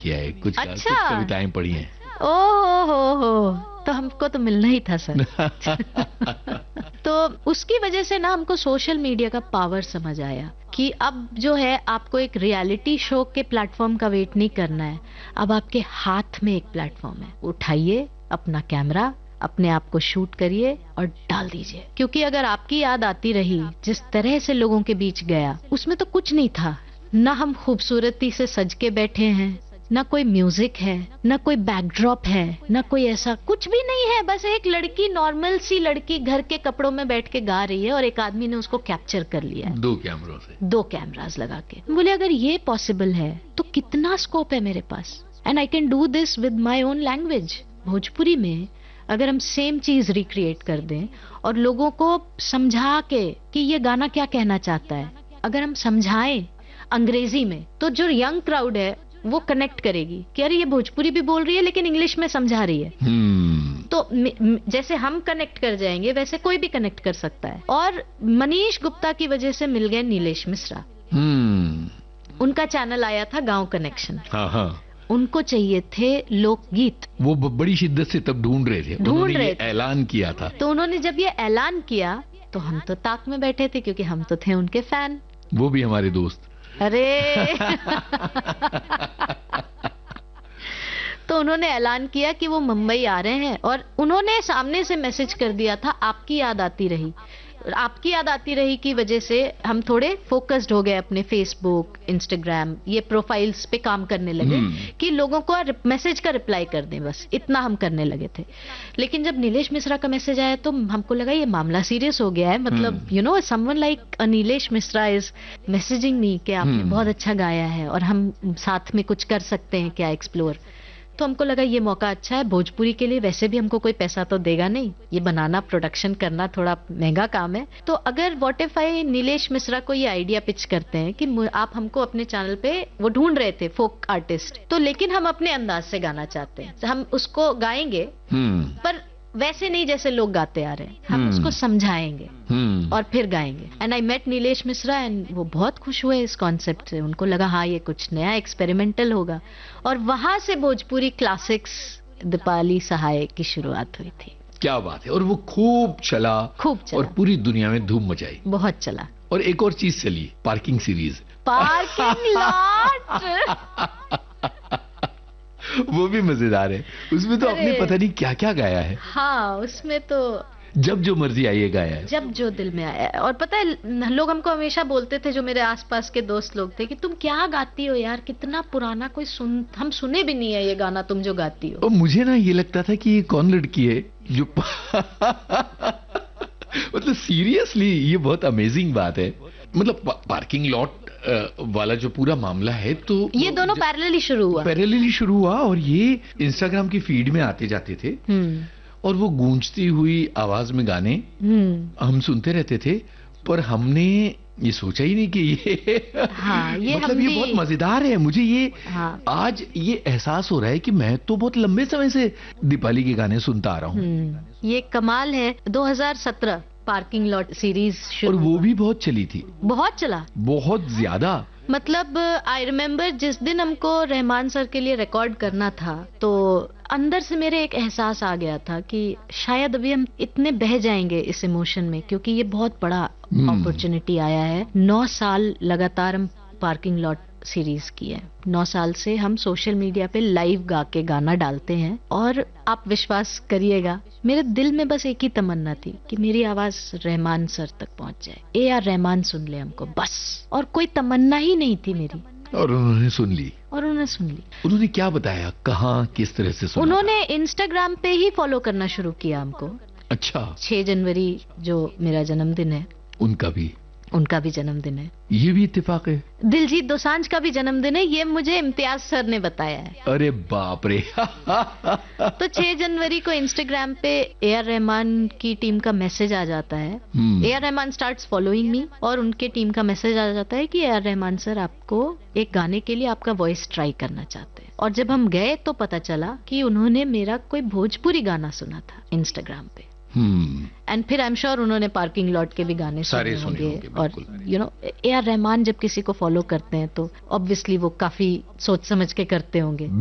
किया है, कुछ अच्छा। कुछ कविताएं पढ़ी हैं। ओ हो, तो हमको तो मिलना ही था सर। तो उसकी वजह से ना हमको सोशल मीडिया का पावर समझ आया कि अब जो है आपको एक रियलिटी शो के प्लेटफॉर्म का वेट नहीं करना है, अब आपके हाथ में एक प्लेटफॉर्म है। उठाइए अपना कैमरा, अपने आप को शूट करिए और डाल दीजिए। क्योंकि अगर आपकी याद आती रही जिस तरह से लोगों के बीच गया, उसमें तो कुछ नहीं था, ना हम खूबसूरती से सज के बैठे हैं, ना कोई म्यूजिक है, ना कोई बैकड्रॉप है, ना कोई ऐसा कुछ भी नहीं है। बस एक लड़की, नॉर्मल सी लड़की घर के कपड़ों में बैठ के गा रही है और एक आदमी ने उसको कैप्चर कर लिया है 2 कैमरों से, 2 कैमरास लगा के। बोले अगर ये पॉसिबल है तो कितना स्कोप है मेरे पास, and I can do this with my own language. Bhojpuri में अगर हम सेम चीज रिक्रिएट कर दें और लोगों को समझा के कि ये गाना क्या कहना चाहता है, अगर हम समझाएं अंग्रेजी में, तो जो यंग क्राउड है वो कनेक्ट करेगी कि अरे ये भोजपुरी भी बोल रही है लेकिन इंग्लिश में समझा रही है। तो जैसे हम कनेक्ट कर जाएंगे वैसे कोई भी कनेक्ट कर सकता है। और मनीष गुप्ता की वजह से मिल गए नीलेश मिश्रा। उनका चैनल आया था गांव कनेक्शन। हाँ हाँ, उनको चाहिए थे लोकगीत, वो बड़ी शिद्दत से तब ढूंढ रहे थे, उन्होंने ये ऐलान किया था। तो उन्होंने जब ये ऐलान किया तो हम तो ताक में बैठे थे क्योंकि हम तो थे उनके फैन। वो भी हमारे दोस्त। अरे तो उन्होंने ऐलान किया कि वो मुंबई आ रहे हैं और उन्होंने सामने से मैसेज कर दिया था आपकी याद आती रही। आपकी याद आती रही की वजह से हम थोड़े फोकस्ड हो गए अपने फेसबुक, इंस्टाग्राम, ये प्रोफाइल्स पे काम करने लगे कि लोगों को मैसेज का रिप्लाई कर दें, बस इतना हम करने लगे थे। लेकिन जब नीलेश मिश्रा का मैसेज आया तो हमको लगा ये मामला सीरियस हो गया है। मतलब you know someone like Nilesh Mishra is messaging me कि आपने बहुत अच्छा गाया है और हम साथ में कुछ कर सकते हैं क्या, एक्सप्लोर। तो हमको लगा ये मौका अच्छा है भोजपुरी के लिए। वैसे भी हमको कोई पैसा तो देगा नहीं, ये बनाना, प्रोडक्शन करना थोड़ा महंगा काम है। तो अगर what if I Nilesh Mishra को ये आइडिया पिच करते हैं कि आप हमको अपने चैनल पे, वो ढूंढ रहे थे फोक आर्टिस्ट, तो लेकिन हम अपने अंदाज से गाना चाहते हैं, हम उसको गाएंगे पर वैसे नहीं जैसे लोग गाते आ रहे हैं, हम उसको समझाएंगे और फिर गाएंगे। And I met Nilesh Mishra and वो बहुत खुश हुए इस कॉन्सेप्ट से। उनको लगा हाँ ये कुछ नया एक्सपेरिमेंटल होगा, और वहां से भोजपुरी क्लासिक्स दीपाली सहाय की शुरुआत हुई थी। क्या बात है। और वो खूब चला और पूरी दुनिया में धूम मचाई, बहुत चला। और एक और चीज चली, पार्किंग सीरीज, पार्किंग लॉट। वो भी मजेदार है। उसमें तो आपने पता नहीं क्या क्या गाया है। हाँ, उसमें तो जब जो मर्जी आइए गाया है, जब जो दिल में आया है। और पता है लोग हमको हमेशा बोलते थे, जो मेरे आसपास के दोस्त लोग थे, कि तुम क्या गाती हो यार, कितना पुराना, कोई हम सुने भी नहीं है ये गाना तुम जो गाती हो। और मुझे ना ये लगता था कि ये कौन लड़की है जो मतलब सीरियसली ये बहुत अमेजिंग बात है। मतलब पार्किंग लॉट वाला जो पूरा मामला है, तो ये दोनों पैरेलली शुरू हुआ और ये इंस्टाग्राम की फीड में आते जाते थे और वो गूंजती हुई आवाज में गाने हम सुनते रहते थे। पर हमने ये सोचा ही नहीं कि ये हाँ, ये मतलब ये बहुत मजेदार है। मुझे ये आज ये एहसास हो रहा है कि मैं तो बहुत लंबे समय से दीपाली के गाने सुनता आ रहा हूँ। ये कमाल है। 2017 पार्किंग लॉट सीरीज शुरू, और वो भी बहुत चली थी, बहुत चला, बहुत ज्यादा। मतलब आई रिमेम्बर जिस दिन हमको रहमान सर के लिए रिकॉर्ड करना था, तो अंदर से मेरे एक एहसास आ गया था कि शायद अभी हम इतने बह जाएंगे इस इमोशन में, क्योंकि ये बहुत बड़ा अपॉर्चुनिटी आया है। 9 साल लगातार हम पार्किंग लॉट सीरीज की है। 9 साल से हम सोशल मीडिया पे लाइव गा के गाना डालते हैं, और आप विश्वास करिएगा मेरे दिल में बस एक ही तमन्ना थी कि मेरी आवाज रहमान सर तक पहुंच जाए, AR रहमान सुन ले हमको, बस। और कोई तमन्ना ही नहीं थी मेरी, और उन्होंने सुन ली। उन्होंने क्या बताया, कहाँ, किस तरह से सुना? उन्होंने इंस्टाग्राम पे ही फॉलो करना शुरू किया हमको। अच्छा। 6 जनवरी जो मेरा जन्मदिन है, उनका भी जन्मदिन है। ये भी इत्तेफाक है। दिलजीत दोसांझ का भी जन्मदिन है, ये मुझे इम्तियाज सर ने बताया है। अरे बाप रे। तो 6 जनवरी को इंस्टाग्राम पे AR रहमान की टीम का मैसेज आ जाता है। AR Rahman starts following me, और उनके टीम का मैसेज आ जाता है कि AR रहमान सर आपको एक गाने के लिए आपका वॉइस ट्राई करना चाहते हैं। और जब हम गए तो पता चला कि उन्होंने मेरा कोई भोजपुरी गाना सुना था इंस्टाग्राम पे। एंड फिर आई एम श्योर उन्होंने पार्किंग लॉट के भी गाने सारे सुने होंगे। और बिल्कुल। ए आर रहमान जब किसी को फॉलो करते हैं तो ऑब्वियसली वो काफी सोच समझ के करते होंगे।